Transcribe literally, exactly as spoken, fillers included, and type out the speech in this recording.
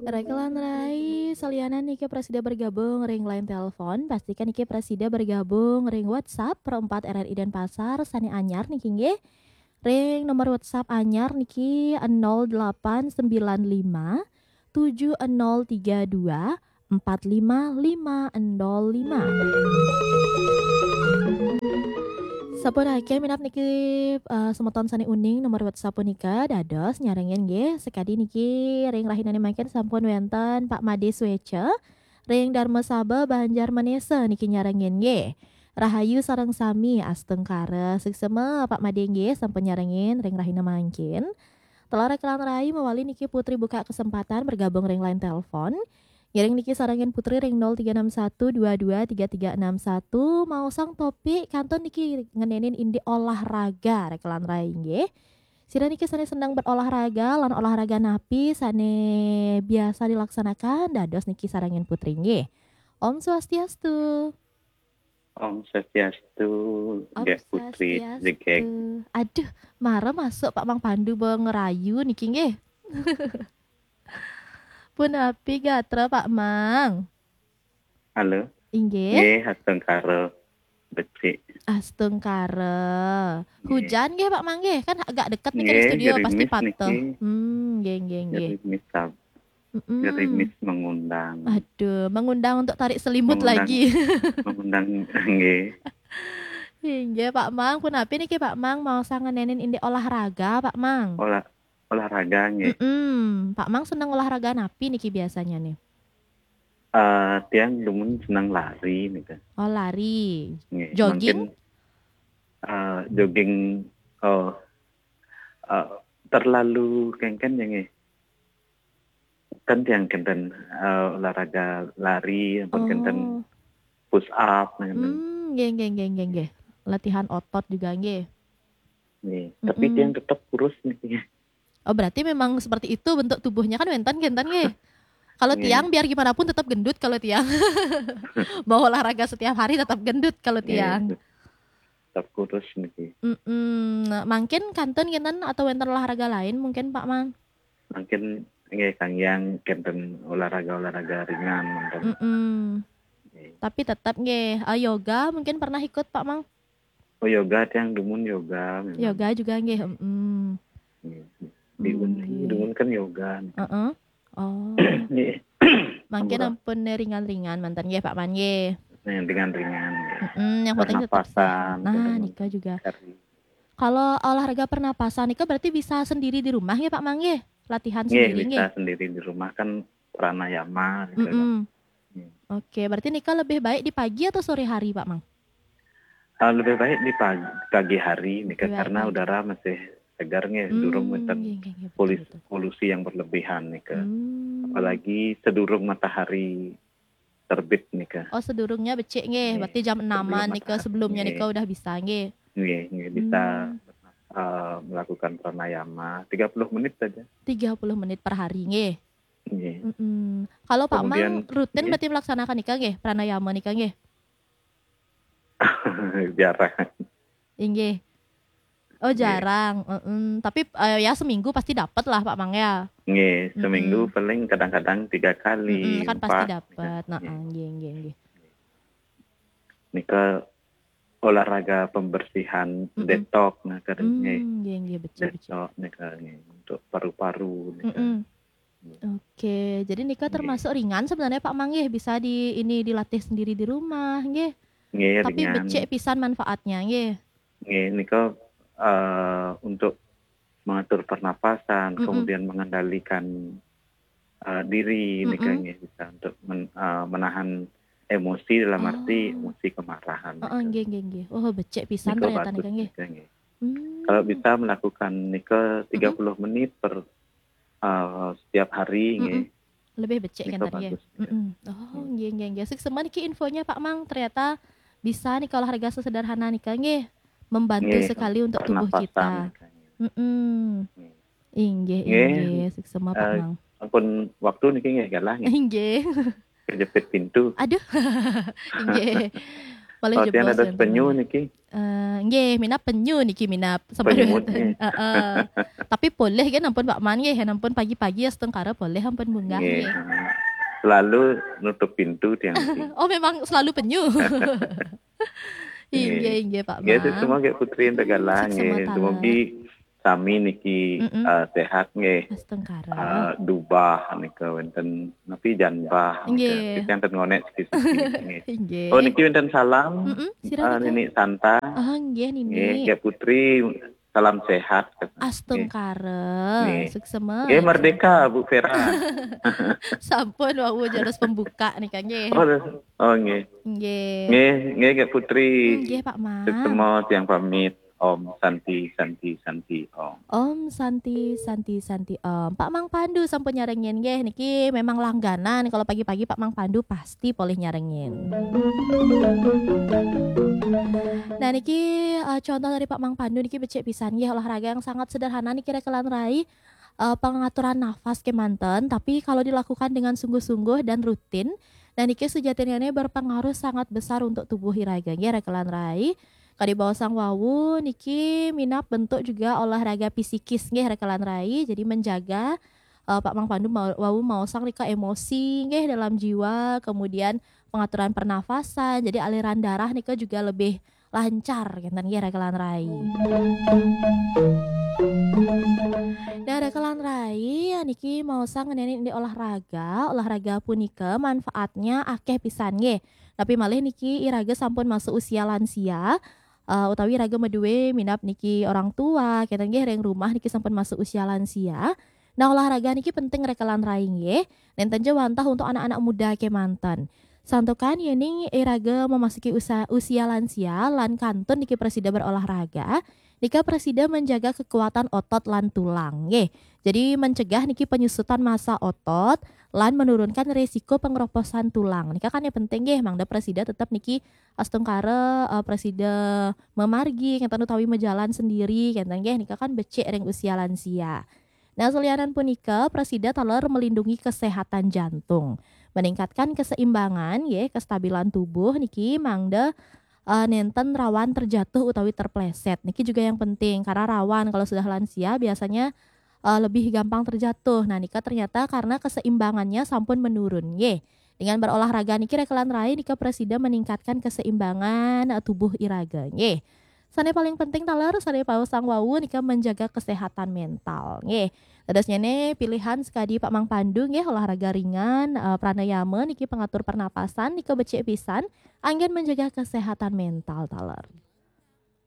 Rekelan Rai, saliana niki presida bergabung ring line telepon, pastikan niki presida bergabung ring WhatsApp perempat R R I Denpasar, Sani Anyar niki nggih. Ring nomor WhatsApp Anyar niki nol delapan sembilan lima tujuh nol tiga dua empat lima lima nol lima. Sapunake minat niki uh, semeton Sani Uning nomor WhatsApp punika dados nyarengin nggih sekadi niki ring rahinane mangken sampun wonten Pak Made Swece ring Dharma Saba Banjar Manesa niki nyarengin nggih. Rahayu sareng sami astengkara suksema Pak Made nggih sampun nyarengin ring rahina mangkin. Telah reklan rai mewali niki Putri buka kesempatan bergabung ring line telepon. Giring niki sarangin Putri ring nol tiga enam satu dua dua tiga tiga enam satu mau sang topik kanton niki ngenenin indi olahraga reklan rai nggih. Sira niki sane senang berolahraga lan olahraga napi sane biasa dilaksanakan dados niki sarangin Putri nggih. Om Swastiastu. Om Swastiastu, Om Geh Putri Jegek. Swastiastu. Aduh, mara masuk Pak Mang Pandu bawa ngerayu niki nggih. Punapi gatra Pak Mang. Halo. Inggih. Nggih, astengkara becik. Astengkara. Hujan nggih Pak Mang nggih? Kan agak dekat nih ke Nggih, studio pasti gerimis patuh. niki. Hmm, nggih nggih nggih. Gerimis sab. Mm-mm. Gerimis mengundang. Aduh, mengundang untuk tarik selimut Mengundang, lagi. mengundang nggih. Nggih Pak Mang, punapi niki Pak Mang mau sangenenin indi olahraga Pak Mang. Olah olahraga nggih. Mm-mm. Pak Mang senang olahraga napi niki biasanya nih? Uh, tiang lumun senang lari nih kan. Oh lari. Nggih, Jogging? Mungkin, uh, jogging oh uh, terlalu kengken ya nggih. Kan tiang kenten uh, olahraga lari, Oh. kenten push up nih. Hmm, nggih nggih nggih nggih nggih. Latihan otot juga nggih. Nih, tapi Mm-mm. tiang tetap kurus nih. Oh berarti memang seperti itu bentuk tubuhnya kan wentan gentan nggih. Kalau Nggih. tiang biar gimana pun tetap gendut kalau tiang. Mau olahraga setiap hari tetap gendut kalau tiang. Nggih, tetap kurus nih. Mm-mm. Nah, mungkin kanten gentan atau wenten olahraga lain mungkin Pak Mang. Mungkin nggih Kang yang kenten olahraga-olahraga ringan mungkin. Mm-mm. Tapi tetap nggih uh, yoga mungkin pernah ikut Pak Mang. Oh yoga tiang dumun yoga memang. Yoga juga nggih. Mm. Di mm, dumun kan yoga. Uh-uh. Oh. Mungkin ampun ringan-ringan mantan nggih Pak Man nggih. Nah, ringan-ringan. Mm, yang penting tetap sehat. Nah, Nika juga. Kalau olahraga pernapasan Nika berarti bisa sendiri di rumah ya Pak Man nggih? Latihan sendiri nggih. Bisa sendiri di rumah kan pranayama gitu. Mm-mm. Oke, berarti Nika lebih baik di pagi atau sore hari Pak Mang? Uh, lebih baik di pagi, pagi hari Nika karena pagi. Udara masih segarnya hmm, durung wonten polusi, polusi yang berlebihan nih ke hmm. apalagi sedurung matahari terbit nih ke. Oh sedurungnya becek nggih, berarti jam enaman nih ke sebelumnya nih ke udah bisa nggih. Nggih, bisa hmm. uh, melakukan pranayama tiga puluh menit saja. tiga puluh menit per hari nggih. Nggih. Kalau Pak Mang rutin berarti melaksanakan nikah nggih, pranayama nikah nggih? Jarang. Nggih. Oh jarang, yeah. mm, tapi uh, ya seminggu pasti dapat lah Pak Mang ya. Nggih, seminggu mm-hmm. paling kadang-kadang tiga kali. Mm-hmm, kan empat. Pasti dapat, nah nggih nggih nggih. Nika olahraga pembersihan mm-hmm. detox nah karena mm, nggih nggih betul detox nika untuk paru-paru nika. Mm-hmm. Oke, jadi Nika termasuk nggih. Ringan sebenarnya Pak Mang nggih, bisa di ini dilatih sendiri di rumah nggih. Nggih, tapi ringan. Becek pisan manfaatnya nggih. Nggih, Nika Uh, untuk mengatur pernapasan, mm-hmm. kemudian mengendalikan uh, diri, mm-hmm. nih bisa untuk men, uh, menahan emosi dalam oh. arti emosi kemarahan. Oh, nggih nggih nggih. Oh, becek pisan ternyata nika nggih. Hmm. Kalau bisa melakukan nika tiga puluh mm-hmm. menit per uh, setiap hari nggih. Mm-hmm. Lebih becek kan tadi ya. Mm-hmm. Oh, nggih nggih nggih. Sik semana iki infonya Pak Mang ternyata bisa nih kalau harga sesederhana nika nggih. Membantu yeah, sekali untuk tubuh kita. Heeh. Inggih, inggih, semua Pak Mang. Ampun waktu niki nggih galah nggih. Inggih. Kejepit pintu. Aduh. Inggih. Boleh Oh, tian jeblos ada wonten penyu malih. niki. Eh, nggih, minap penyu niki minap sampun Penyemut wonten. nggih. Heeh. Tapi boleh kan ampun Pak Man nggih, ampun pagi-pagi ya setengkara boleh ampun munggah Nggih. nggih. Selalu nutup pintu tiang niki. Oh, memang selalu penyu. Nggih. Inggih, inggih Pak Nggih, sik Mang. semua nggih Putri Mm, Tegala seksama nggih. taler. Dumugi sami niki Mm-mm. eh, sehat nggih. Setengkara. Eh, dubah nika wonten napi janbah nika. Nggih. Kita enten ngonek sikit-sikit nggih. Oh, Inggih. niki wonten salam Mm-mm, sira eh, nika. Nini Santa. Ah, nggih Nggih, Nini. nggih Putri salam sehat. Nggih. Astengkara, Nggih. seksema. Nggih merdeka Bu Vera. Sampun wau jurus pembuka nih Kang nggih. Oh, oh nggih. Nggih. Nggih, nggih nggih Putri. Nggih Pak Mang. Semua tiang pamit. Om Santi Santi Santi Om. Om Santi Santi Santi Om. Pak Mang Pandu sampun nyarengin nggih niki memang langganan kalau pagi-pagi Pak Mang Pandu pasti boleh nyarengin. Nah niki uh, contoh dari Pak Mang Pandu niki becik pisan nggih olahraga yang sangat sederhana niki rekelan rai uh, pengaturan nafas kemanten tapi kalau dilakukan dengan sungguh-sungguh dan rutin dan niki sejatinya berpengaruh sangat besar untuk tubuh iraga nggih rekelan rai. Kadi bawa sang wawu niki minap bentuk juga olahraga psikis nggih rekelan rai jadi menjaga uh, Pak Mang Pandu mau, wawu mau sang nika emosi nggih dalam jiwa kemudian pengaturan pernafasan jadi aliran darah nika juga lebih lancar ngenten nggih rekelan rai. Nah rekelan rai niki mau sang ngeneni di olahraga olahraga punika manfaatnya akeh pisan nggih. Tapi malih niki iraga sampun masuk usia lansia uh, utawi raga meduwe minap niki orang tua keten nggih reng rumah niki sampun masuk usia lansia. Nah olahraga niki penting rekelan rai nggih. Nenten jawantah untuk anak-anak muda kemanten. Santokan yening iraga memasuki usia, usia lansia lan kantun niki presida berolahraga. Nika presida menjaga kekuatan otot lan tulang nggih. Jadi mencegah niki penyusutan massa otot lan menurunkan risiko pengeroposan tulang. Nika kan yang penting nggih mangda presida tetap niki astungkara uh, presida memargi ngenten utawi mejalan sendiri ngenten nggih nika kan becik ring usia lansia. Nah, seliaran punika presida taler melindungi kesehatan jantung, meningkatkan keseimbangan ya, kestabilan tubuh niki mangda uh, nenten rawan terjatuh utawi terpleset. Niki juga yang penting karena rawan kalau sudah lansia biasanya uh, lebih gampang terjatuh. Nah, nika ternyata karena keseimbangannya sampun menurun nggih. Dengan berolahraga niki rekelan rai nika presida meningkatkan keseimbangan uh, tubuh iraga nggih. Sane paling penting taler sane pausang wawu nika menjaga kesehatan mental nggih. Tadasnya nih pilihan sekadi Pak Mang Pandu nggih olahraga ringan uh, pranayama niki pengatur pernapasan nika becik pisan anggen menjaga kesehatan mental taler.